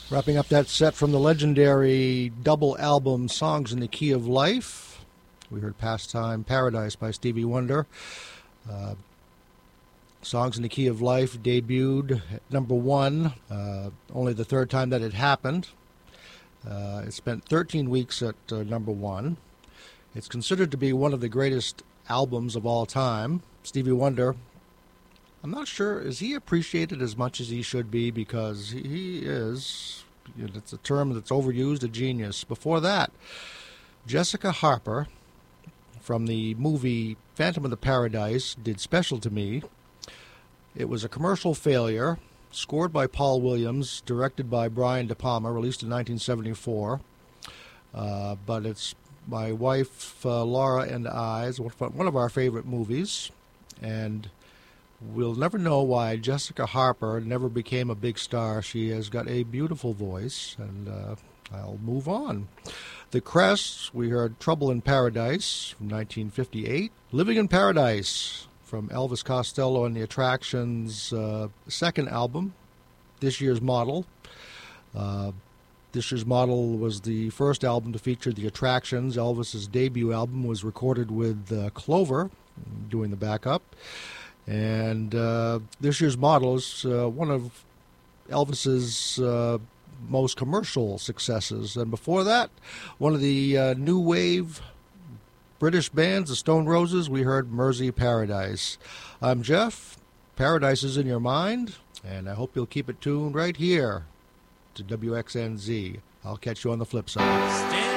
Wrapping up that set from the legendary double album Songs in the Key of Life, we heard Pastime Paradise by Stevie Wonder. Songs in the Key of Life debuted at number one, only the third time that it happened. It spent 13 weeks at number one. It's considered to be one of the greatest albums of all time. Stevie Wonder, I'm not sure, is he appreciated as much as he should be, because he is, it's a term that's overused, a genius. Before that, Jessica Harper from the movie Phantom of the Paradise did Special to Me. It was a commercial failure, scored by Paul Williams, directed by Brian De Palma, released in 1974. But it's my wife, Laura, and I's one of our favorite movies, and we'll never know why Jessica Harper never became a big star. She has got a beautiful voice, and I'll move on. The Crests, we heard Trouble in Paradise from 1958. Living in Paradise from Elvis Costello and the Attractions' second album, This Year's Model. This Year's Model was the first album to feature the Attractions. Elvis's debut album was recorded with Clover doing the backup. And This Year's Model is one of Elvis's most commercial successes. And before that, one of the new wave British bands, the Stone Roses, we heard Mersey Paradise. I'm Jeff. Paradise is in your mind, and I hope you'll keep it tuned right here to WXNZ. I'll catch you on the flip side.